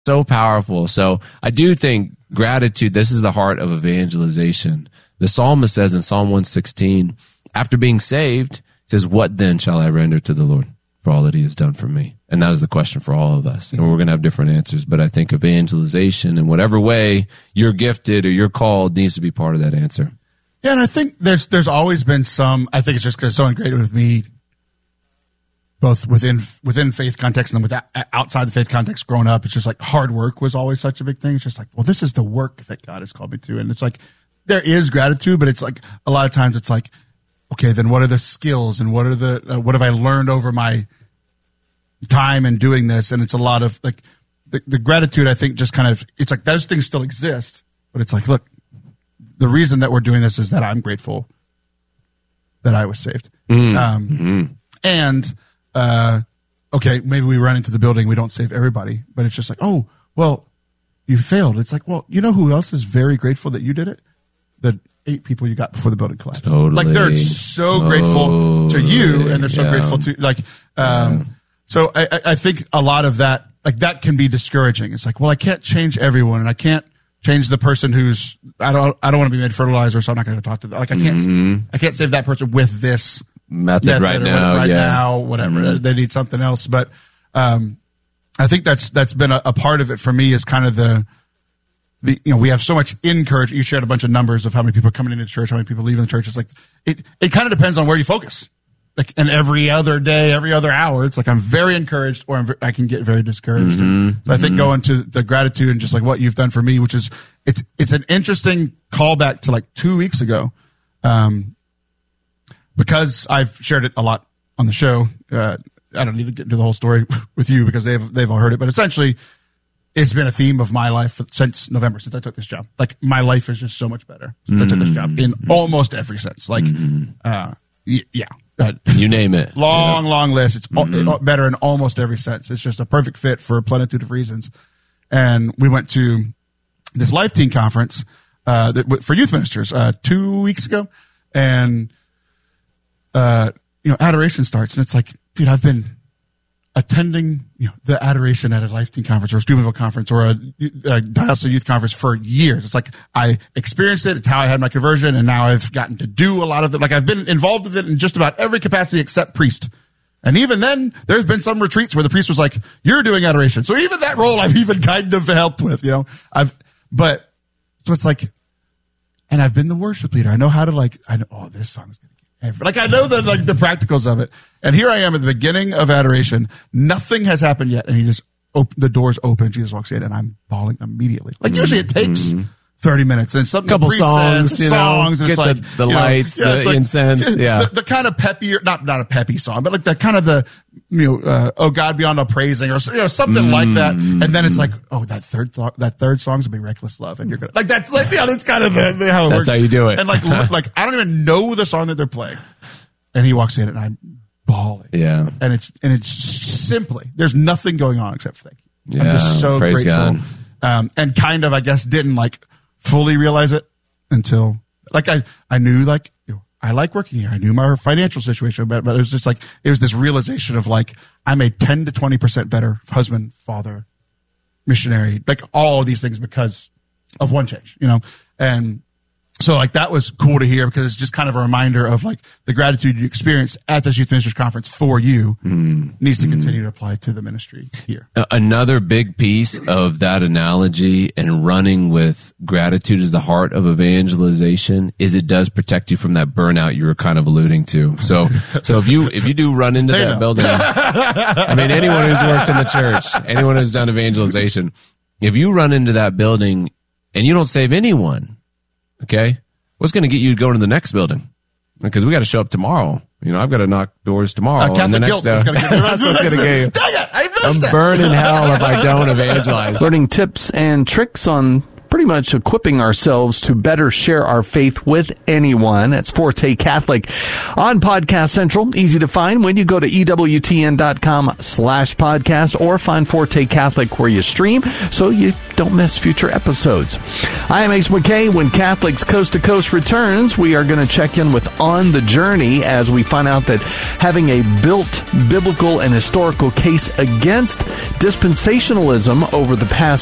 So powerful. So I do think gratitude, this is the heart of evangelization. The psalmist says in Psalm 116, after being saved, he says, what then shall I render to the Lord for all that he has done for me? And that is the question for all of us. And we're going to have different answers. But I think evangelization, in whatever way you're gifted or you're called, needs to be part of that answer. Yeah, and I think there's always been some, I think it's just because it's so ingrained with me, both within faith context and then with outside the faith context growing up. It's just like hard work was always such a big thing. It's just like, well, this is the work that God has called me to. And it's like, there is gratitude, but it's like a lot of times it's like, okay, then what are the skills and what have I learned over my time in doing this? And it's a lot of like the gratitude, I think, just kind of, it's like those things still exist, but it's like, look, the reason that we're doing this is that I'm grateful that I was saved. And, okay, maybe we run into the building, we don't save everybody, but it's just like, oh, well, you failed. It's like, well, you know who else is very grateful that you did it? The 8 people you got before the building collapsed. Totally. Like they're so grateful to you, and they're so grateful to like. So I think a lot of that, like that, can be discouraging. It's like, well, I can't change everyone, and I can't change the person who's I don't want to be made fertilizer, so I'm not going to talk to them. Like I can't save that person with this method right now. Whatever. They need something else. But I think that's been a part of it for me, is kind of the we have so much encouragement. You shared a bunch of numbers of how many people are coming into the church, how many people leaving the church. It's like it kind of depends on where you focus. Like, and every other day, every other hour, it's like I'm very encouraged, or I can get very discouraged. So I think going to the gratitude and just like what you've done for me, which is it's an interesting callback to like 2 weeks ago, because I've shared it a lot on the show. I don't need to get into the whole story with you because they've all heard it, but essentially, it's been a theme of my life since November, since I took this job. Like, my life is just so much better since I took this job in almost every sense. Like, yeah. You name it. Long list. It's better in almost every sense. It's just a perfect fit for a plenitude of reasons. And we went to this Life Teen conference for youth ministers 2 weeks ago. And, adoration starts. And it's like, dude, I've been attending the adoration at a Life Teen conference or a Steubenville conference or a Diocese Youth conference for years. It's like I experienced it. It's how I had my conversion, and now I've gotten to do a lot of it. Like, I've been involved with it in just about every capacity except priest. And even then, there's been some retreats where the priest was like, "You're doing adoration." So even that role, I've even kind of helped with. So it's like, and I've been the worship leader. I know how to this song's gonna. Like, I know the practicals of it. And here I am at the beginning of adoration. Nothing has happened yet. And he just the doors open and Jesus walks in, and I'm bawling immediately. Like, usually it takes 30 minutes and something. Couple songs, and it's like the lights, the incense. Yeah. The kind of peppier, not a peppy song, but like the kind of oh God, beyond all praising, or something like that. And then it's like, oh, that third song's gonna be Reckless Love, and you're gonna like that's like that's kind of how it works. That's how you do it. And like I don't even know the song that they're playing, and he walks in and I'm bawling. Yeah. And it's simply, there's nothing going on except thank you. Yeah, I'm just so praise grateful. God. And kind of, I guess, didn't fully realize it until I knew I like working here. I knew my financial situation, but it was just it was this realization of I'm a 10 to 20% better husband, father, missionary, all of these things because of one change, and so that was cool to hear, because it's just kind of a reminder of the gratitude you experienced at this youth ministers conference for you needs to continue to apply to the ministry here. Another big piece of that analogy and running with gratitude is the heart of evangelization is it does protect you from that burnout you were kind of alluding to. So if you do run into that building, I mean, anyone who's worked in the church, anyone who's done evangelization, if you run into that building and you don't save anyone, okay, what's going to get you to go to the next building? Because we got to show up tomorrow. I've got to knock doors tomorrow. And the next day, Dang it, I missed I'm burning hell if I don't evangelize. Learning tips and tricks on pretty pretty much equipping ourselves to better share our faith with anyone. That's Forte Catholic on Podcast Central. Easy to find when you go to EWTN.com/podcast or find Forte Catholic where you stream so you don't miss future episodes. I am Ace McKay. When Catholics Coast to Coast returns, we are going to check in with On the Journey as we find out that having a built biblical and historical case against dispensationalism over the past